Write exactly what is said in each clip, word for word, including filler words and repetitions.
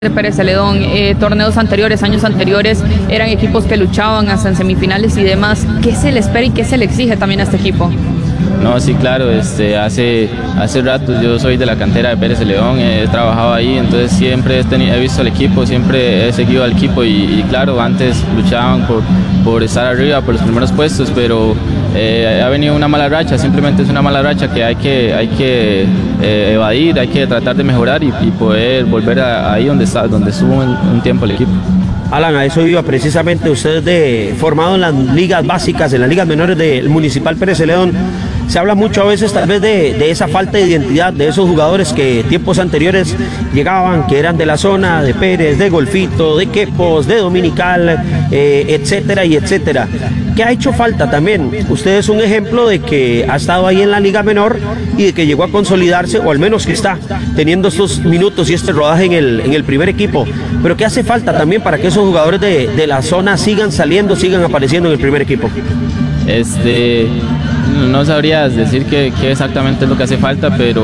de Pérez Celedón, eh, torneos anteriores, años anteriores, eran equipos que luchaban hasta en semifinales y demás. ¿Qué se le espera y qué se le exige también a este equipo? No, sí, claro, este, hace, hace rato yo soy de la cantera de Pérez Celedón, he trabajado ahí, entonces siempre he, tenido, he visto al equipo, siempre he seguido al equipo y, y claro, antes luchaban por, por estar arriba, por los primeros puestos, pero eh, ha venido una mala racha, simplemente es una mala racha que hay que, hay que eh, evadir, hay que tratar de mejorar y, y poder volver a, ahí donde, está, donde estuvo un, un tiempo el equipo. Alan, a eso iba precisamente usted de, formado en las ligas básicas, en las ligas menores del Municipal Pérez Celedón. Se habla mucho a veces tal vez de, de esa falta de identidad de esos jugadores que tiempos anteriores llegaban, que eran de la zona de Pérez, de Golfito, de Quepos, de Dominical, eh, etcétera y etcétera. ¿Qué ha hecho falta también? Usted es un ejemplo de que ha estado ahí en la liga menor y de que llegó a consolidarse, o al menos que está teniendo estos minutos y este rodaje en el, en el primer equipo. Pero ¿qué hace falta también para que esos jugadores de, de la zona sigan saliendo, sigan apareciendo en el primer equipo? Este, no sabría decir qué, qué exactamente es lo que hace falta, pero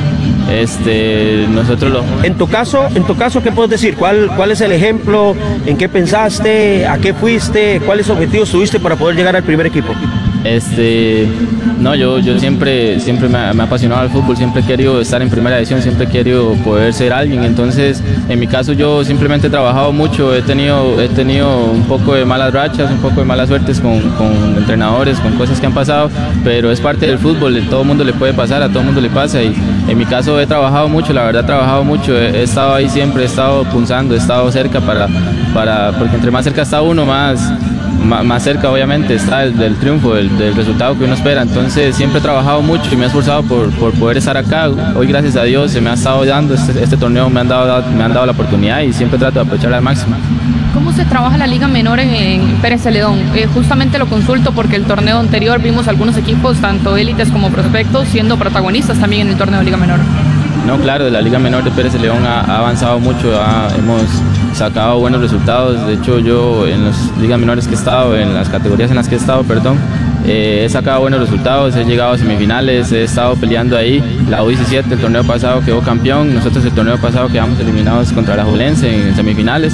este, nosotros lo... En tu caso, en tu caso, ¿qué puedes decir? ¿Cuál, cuál es el ejemplo? ¿En qué pensaste? ¿A qué fuiste? ¿Cuáles objetivos tuviste para poder llegar al primer equipo? Este, no, yo, yo siempre, siempre me ha, me ha apasionado el fútbol, siempre he querido estar en primera división, siempre he querido poder ser alguien, entonces en mi caso yo simplemente he trabajado mucho, he tenido, he tenido un poco de malas rachas, un poco de malas suertes con, con entrenadores, con cosas que han pasado, pero es parte del fútbol, a todo mundo le puede pasar, a todo mundo le pasa y en mi caso he trabajado mucho, la verdad he trabajado mucho, he, he estado ahí siempre, he estado punzando, he estado cerca para, para, porque entre más cerca está uno, más... más cerca obviamente está el del triunfo, del, del resultado que uno espera, entonces siempre he trabajado mucho y me he esforzado por, por poder estar acá. Hoy gracias a Dios se me ha estado dando este, este torneo, me han, dado, me han dado la oportunidad y siempre trato de aprovecharla al máximo. ¿Cómo se trabaja la liga menor en, en Pérez Celedón? Eh, justamente lo consulto porque el torneo anterior vimos algunos equipos, tanto élites como prospectos, siendo protagonistas también en el torneo de liga menor. No, claro, la liga menor de Pérez Celedón ha, ha avanzado mucho, ha, hemos sacado buenos resultados. De hecho, yo en las ligas menores que he estado, en las categorías en las que he estado, perdón, eh, he sacado buenos resultados, he llegado a semifinales, he estado peleando ahí. La U diecisiete, el torneo pasado quedó campeón, nosotros el torneo pasado quedamos eliminados contra la Julense en semifinales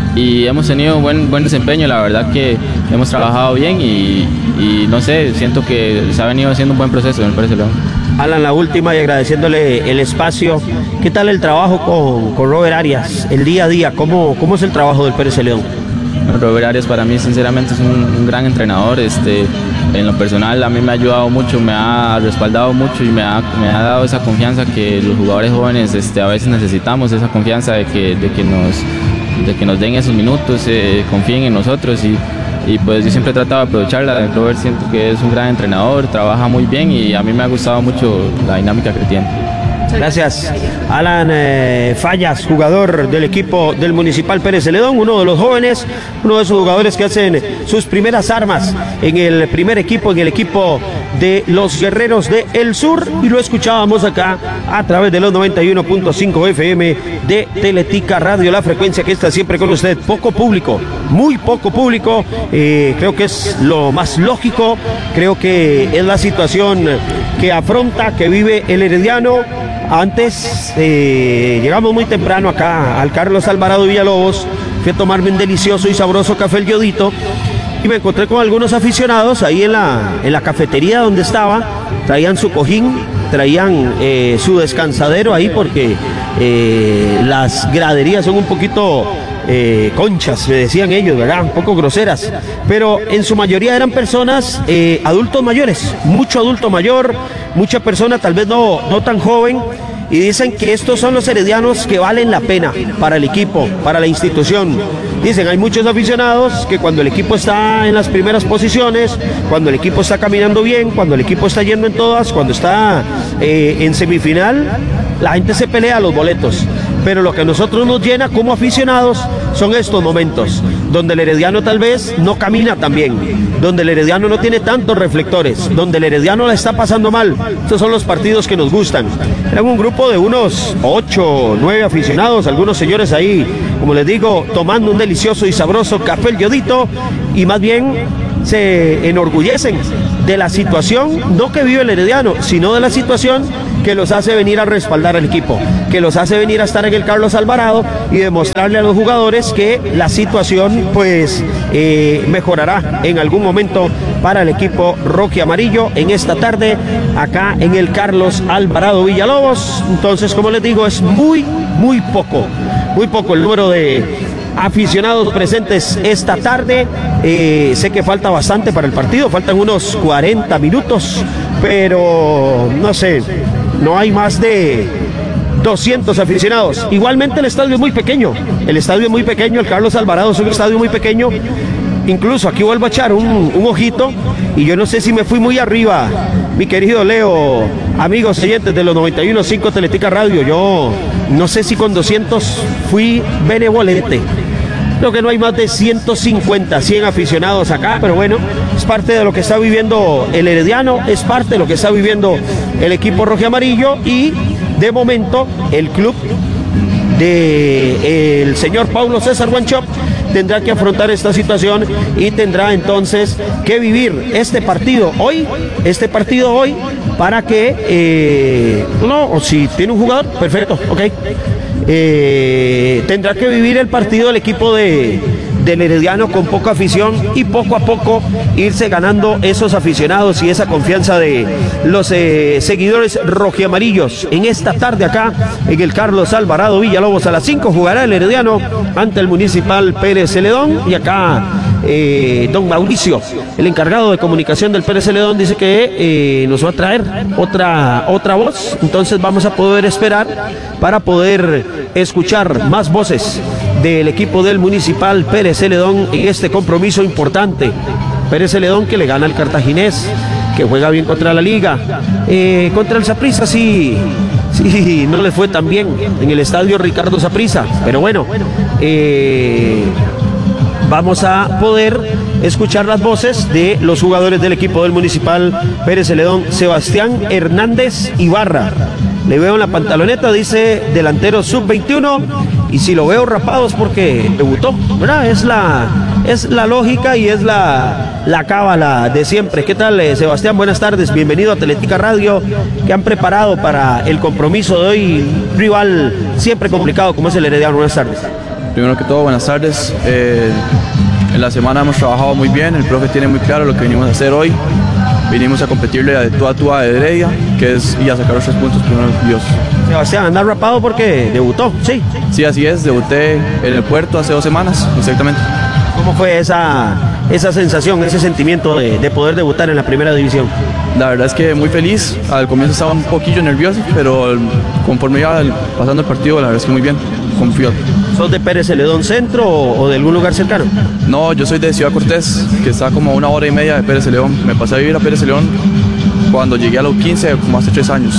y hemos tenido buen, buen desempeño, la verdad que hemos trabajado bien y, y no sé, siento que se ha venido haciendo un buen proceso en el Pérez Celedón. Alan, la última y agradeciéndole el espacio. ¿Qué tal el trabajo con, con Robert Arias, el día a día? ¿Cómo, cómo es el trabajo del Pérez Celedón? Robert Arias para mí sinceramente es un, un gran entrenador, este, en lo personal a mí me ha ayudado mucho, me ha respaldado mucho y me ha, me ha dado esa confianza que los jugadores jóvenes este, a veces necesitamos, esa confianza de que, de que, nos, de que nos den esos minutos, eh, confíen en nosotros y Y pues yo siempre he tratado de aprovecharla. Robert siento que es un gran entrenador, trabaja muy bien y a mí me ha gustado mucho la dinámica que tiene. Gracias. Alan eh, Fallas, jugador del equipo del Municipal Pérez Celedón, uno de los jóvenes, uno de esos jugadores que hacen sus primeras armas en el primer equipo, en el equipo de los Guerreros de El Sur, y lo escuchábamos acá a través de los noventa y uno punto cinco F M de Teletica Radio, la frecuencia que está siempre con usted. Poco público, muy poco público, eh, creo que es lo más lógico, creo que es la situación que afronta, que vive el herediano. Antes eh, llegamos muy temprano acá al Carlos Alvarado Villalobos, fui a tomarme un delicioso y sabroso café El Yodito y me encontré con algunos aficionados ahí en la, en la cafetería donde estaba. Traían su cojín, traían eh, su descansadero ahí porque eh, las graderías son un poquito eh, conchas, me decían ellos, ¿verdad? Un poco groseras, pero en su mayoría eran personas, eh, adultos mayores, mucho adulto mayor, mucha persona tal vez no, no tan joven, y dicen que estos son los heredianos que valen la pena para el equipo, para la institución. Dicen, hay muchos aficionados que cuando el equipo está en las primeras posiciones, cuando el equipo está caminando bien, cuando el equipo está yendo en todas, cuando está eh, en semifinal, la gente se pelea los boletos. Pero lo que a nosotros nos llena como aficionados son estos momentos, donde el herediano tal vez no camina tan bien, donde el herediano no tiene tantos reflectores, donde el herediano la está pasando mal. Estos son los partidos que nos gustan. Eran un grupo de unos ocho, nueve aficionados, algunos señores ahí, como les digo, tomando un delicioso y sabroso café El Yodito, y más bien se enorgullecen de la situación, no que vive el herediano, sino de la situación que los hace venir a respaldar al equipo, que los hace venir a estar en el Carlos Alvarado y demostrarle a los jugadores que la situación pues eh, mejorará en algún momento para el equipo rojiamarillo en esta tarde acá en el Carlos Alvarado Villalobos. Entonces, como les digo, es muy, muy poco, muy poco el número de aficionados presentes esta tarde. Eh, sé que falta bastante para el partido, faltan unos cuarenta minutos, pero no sé, no hay más de doscientos aficionados. Igualmente el estadio es muy pequeño, el estadio es muy pequeño, el Carlos Alvarado es un estadio muy pequeño. Incluso aquí vuelvo a echar un, un ojito y yo no sé si me fui muy arriba, mi querido Leo, amigos oyentes de los noventa y uno punto cinco Teletica Radio. Yo no sé si con doscientos fui benevolente. Creo que no hay más de ciento cincuenta, cien aficionados acá, pero bueno, es parte de lo que está viviendo el Herediano, es parte de lo que está viviendo el equipo rojiamarillo y de momento el club del de señor Paulo César Wanchope tendrá que afrontar esta situación y tendrá entonces que vivir este partido hoy, este partido hoy, para que, eh, no, o si tiene un jugador, perfecto, ok, eh, tendrá que vivir el partido el equipo de, del Herediano con poca afición y poco a poco irse ganando esos aficionados y esa confianza de los eh, seguidores rojiamarillos. En esta tarde acá en el Carlos Alvarado Villalobos a las cinco jugará el Herediano ante el Municipal Pérez Celedón y acá eh, don Mauricio, el encargado de comunicación del Pérez Celedón, dice que eh, nos va a traer otra, otra voz. Entonces vamos a poder esperar para poder escuchar más voces del equipo del Municipal Pérez Celedón en este compromiso importante. Pérez Celedón que le gana al Cartaginés, que juega bien contra la Liga, eh, contra el Saprissa sí, sí, no le fue tan bien en el estadio Ricardo Saprissa, pero bueno, eh, vamos a poder escuchar las voces de los jugadores del equipo del Municipal Pérez Celedón. Sebastián Hernández Ibarra, le veo en la pantaloneta, dice delantero sub veintiuno, y si lo veo rapado es porque debutó, ¿verdad? Es la, es la lógica y es la, la cábala de siempre. ¿Qué tal, eh, Sebastián? Buenas tardes, bienvenido a Teletica Radio. ¿Qué han preparado para el compromiso de hoy? Rival siempre complicado como es el Herediano. Buenas tardes. Primero que todo, buenas tardes. Eh, en la semana hemos trabajado muy bien, el profe tiene muy claro lo que venimos a hacer hoy. Vinimos a competirle de tú a tú a Heredia, que es y a sacar los tres puntos primero Dios. Sebastián, anda rapado porque debutó, ¿sí? Sí, así es, debuté en el Puerto hace dos semanas, exactamente. ¿Cómo fue esa, esa sensación, ese sentimiento de, de poder debutar en la primera división? La verdad es que muy feliz, al comienzo estaba un poquillo nervioso, pero conforme iba pasando el partido, la verdad es que muy bien, confío. ¿Sos de Pérez Celedón Centro o, o de algún lugar cercano? No, yo soy de Ciudad Cortés, que está como a una hora y media de Pérez Celedón. Me pasé a vivir a Pérez Celedón cuando llegué a los quince, como hace tres años.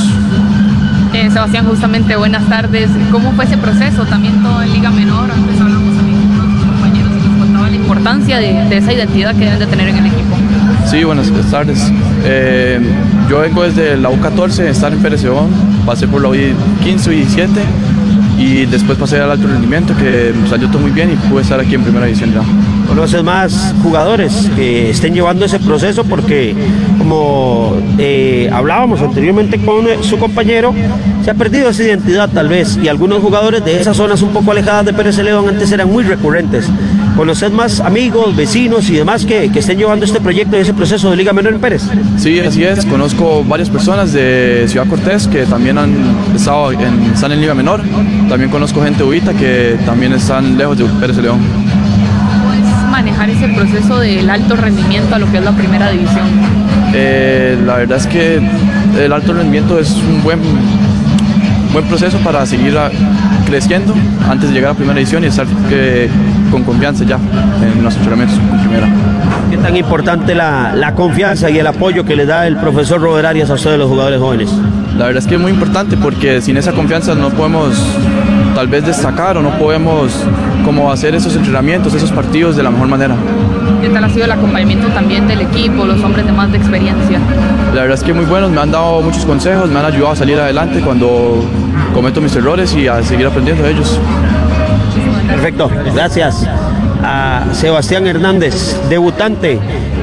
Eh, Sebastián, justamente buenas tardes. ¿Cómo fue ese proceso? También todo en Liga Menor, antes hablamos también con otros compañeros y nos contaba la importancia de, de esa identidad que deben de tener en el equipo. Sí, buenas tardes. Eh, yo vengo desde la U catorce, estar en Pérez Celedón, pasé por la U quince y diecisiete y después pasé al alto rendimiento, que salió todo muy bien y pude estar aquí en primera división ya. ¿Conoces más jugadores que estén llevando ese proceso? Porque como eh, hablábamos anteriormente con su compañero, se ha perdido esa identidad tal vez, y algunos jugadores de esas zonas un poco alejadas de Pérez Celedón antes eran muy recurrentes. ¿Conoces más amigos, vecinos y demás que, que estén llevando este proyecto y ese proceso de Liga Menor en Pérez? Sí, así es. Conozco varias personas de Ciudad Cortés que también han estado en, están en Liga Menor. También conozco gente de Ubita que también están lejos de Pérez Celedón. ¿Puedes manejar ese proceso del alto rendimiento a lo que es la primera división? Eh, la verdad es que el alto rendimiento es un buen, buen proceso para seguir a, creciendo antes de llegar a primera división y estar que, con confianza ya en los entrenamientos con primera. ¿Qué tan importante la, la confianza y el apoyo que le da el profesor Robert Arias a ustedes los jugadores jóvenes? La verdad es que es muy importante porque sin esa confianza no podemos tal vez destacar o no podemos como hacer esos entrenamientos, esos partidos de la mejor manera. ¿Qué tal ha sido el acompañamiento también del equipo, los hombres de más de experiencia? La verdad es que muy buenos, me han dado muchos consejos, me han ayudado a salir adelante cuando cometo mis errores y a seguir aprendiendo de ellos. Perfecto, gracias a Sebastián Hernández, debutante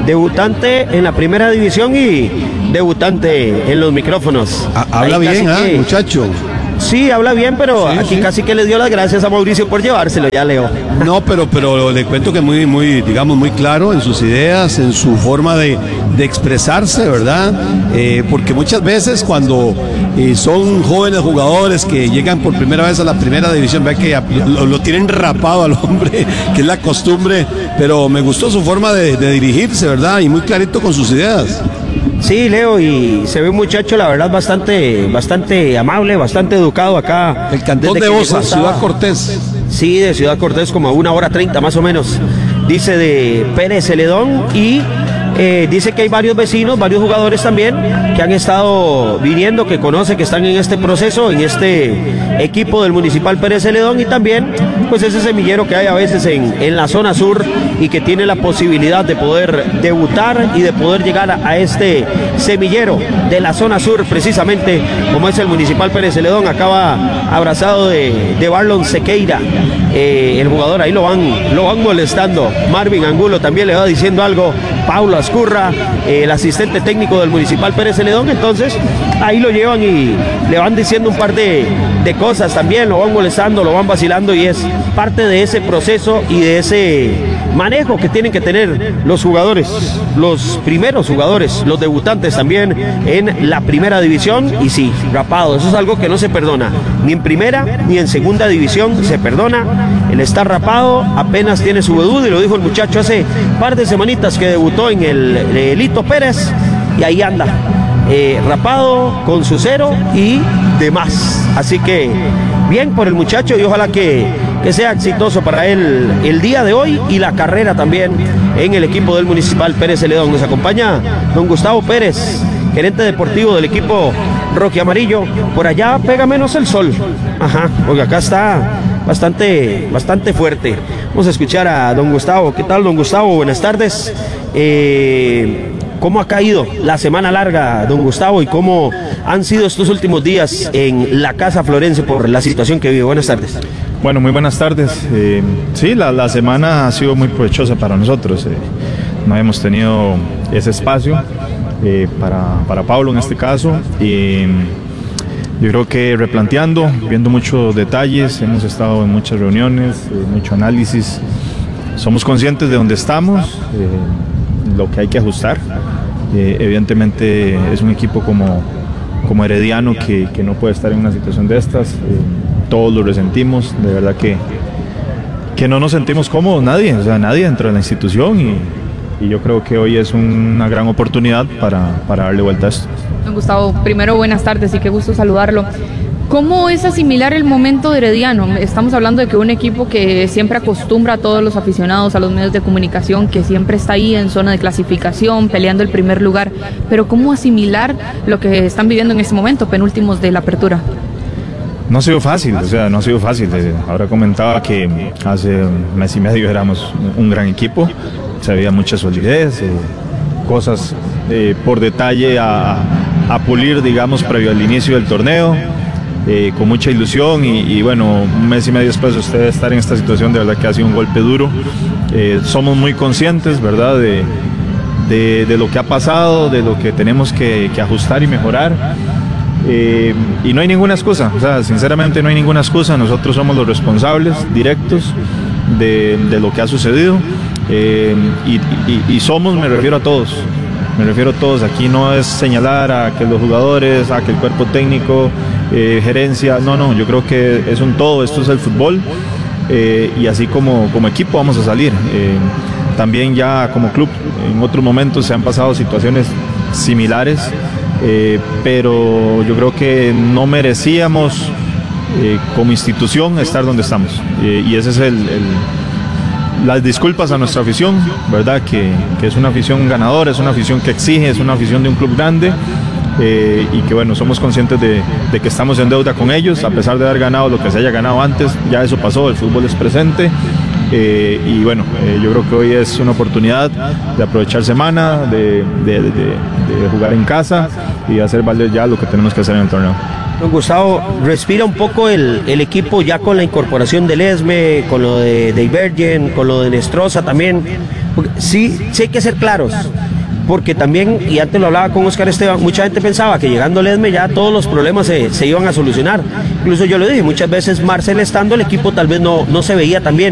debutante en la primera división y debutante en los micrófonos. Ha, habla Ahí bien, ¿ah, que... muchacho? Sí, habla bien, pero sí, aquí sí. Casi que le dio las gracias a Mauricio por llevárselo, ya Leo. No, pero, pero le cuento que muy, muy, digamos, muy claro en sus ideas, en su forma de, de expresarse, ¿verdad? Eh, porque muchas veces cuando eh, son jóvenes jugadores que llegan por primera vez a la primera división, ve que lo, lo tienen rapado al hombre, que es la costumbre, pero me gustó su forma de, de dirigirse, ¿verdad? Y muy clarito con sus ideas. Sí, Leo, y se ve un muchacho, la verdad, bastante, bastante amable, bastante educado acá. El cantón de Osa, Ciudad Cortés. Sí, de Ciudad Cortés, como a una hora treinta más o menos. Dice de Pérez Celedón y eh, dice que hay varios vecinos, varios jugadores también que han estado viniendo, que conoce, que están en este proceso, en este equipo del Municipal Pérez Celedón y también pues ese semillero que hay a veces en, en la zona sur y que tiene la posibilidad de poder debutar y de poder llegar a, a este semillero de la zona sur precisamente como es el Municipal Pérez Celedón. Acaba abrazado de, de Barlon Sequeira, eh, el jugador, ahí lo van, lo van molestando. Marvin Angulo también le va diciendo algo, Paulo Ascurra, eh, el asistente técnico del Municipal Pérez Celedón. Entonces ahí lo llevan y le van diciendo un par de, de cosas también, lo van molestando, lo van vacilando y es parte de ese proceso y de ese manejo que tienen que tener los jugadores, los primeros jugadores, los debutantes también en la primera división. Y sí, rapado, eso es algo que no se perdona, ni en primera ni en segunda división se perdona. El estar rapado apenas tiene su debut y lo dijo el muchacho hace par de semanitas que debutó en el, el Lito Pérez y ahí anda, eh, rapado con su cero y demás. Así que bien por el muchacho y ojalá que, que sea exitoso para él el día de hoy y la carrera también en el equipo del Municipal Pérez Celedón. Nos acompaña don Gustavo Pérez, gerente deportivo del equipo rojiamarillo. Por allá pega menos el sol, ajá, porque acá está bastante, bastante fuerte. Vamos a escuchar a don Gustavo. ¿Qué tal, don Gustavo? Buenas tardes. Eh, ¿Cómo ha caído la semana larga, don Gustavo, y cómo han sido estos últimos días en la Casa Florense por la situación que vive? Buenas tardes. Bueno, muy buenas tardes. Eh, sí, la, la semana ha sido muy provechosa para nosotros. Eh, no hemos tenido ese espacio eh, para, para Pablo en este caso. Y yo creo que replanteando, viendo muchos detalles, hemos estado en muchas reuniones, eh, mucho análisis. Somos conscientes de dónde estamos, eh, lo que hay que ajustar. Eh, evidentemente es un equipo como, como Herediano que, que no puede estar en una situación de estas. Eh, todos lo resentimos, de verdad que, que no nos sentimos cómodos, nadie, o sea, nadie dentro de la institución y, y yo creo que hoy es un, una gran oportunidad para, para darle vuelta a esto. Don Gustavo, primero buenas tardes y qué gusto saludarlo. ¿Cómo es asimilar el momento de Herediano? Estamos hablando de que un equipo que siempre acostumbra a todos los aficionados, a los medios de comunicación, que siempre está ahí en zona de clasificación, peleando el primer lugar, pero ¿cómo asimilar lo que están viviendo en este momento, penúltimos de la apertura? No ha sido fácil, o sea, no ha sido fácil. Ahora comentaba que hace un mes y medio éramos un gran equipo, o sea, había mucha solidez, eh, cosas eh, por detalle a, a pulir, digamos, previo al inicio del torneo. Eh, con mucha ilusión y, y bueno, un mes y medio después de usted estar en esta situación, de verdad que ha sido un golpe duro. Eh, somos muy conscientes, ¿verdad?, de, de, de lo que ha pasado, de lo que tenemos que, que ajustar y mejorar. Eh, y no hay ninguna excusa, o sea, sinceramente no hay ninguna excusa. Nosotros somos los responsables directos de, de lo que ha sucedido eh, y, y, y somos, me refiero a todos. Me refiero a todos, aquí no es señalar a que los jugadores, a que el cuerpo técnico, eh, gerencia, no, no, yo creo que es un todo, esto es el fútbol eh, y así como, como equipo vamos a salir. Eh, también ya como club, en otros momentos se han pasado situaciones similares, eh, pero yo creo que no merecíamos eh, como institución estar donde estamos eh, y ese es el... el las disculpas a nuestra afición, ¿verdad? Que, que es una afición ganadora, es una afición que exige, es una afición de un club grande eh, y que bueno, somos conscientes de, de que estamos en deuda con ellos, a pesar de haber ganado lo que se haya ganado antes, ya eso pasó, el fútbol es presente eh, y bueno, eh, yo creo que hoy es una oportunidad de aprovechar semana, de, de, de, de jugar en casa y hacer valer ya lo que tenemos que hacer en el torneo. Don Gustavo, respira un poco el, el equipo ya con la incorporación del Esme, con lo de, de Ibergen, con lo de Nestroza también. Sí, sí hay que ser claros, porque también, y antes lo hablaba con Oscar Esteban, mucha gente pensaba que llegando el Esme ya todos los problemas se, se iban a solucionar. Incluso yo lo dije, muchas veces Marcel estando el equipo tal vez no, no se veía tan bien.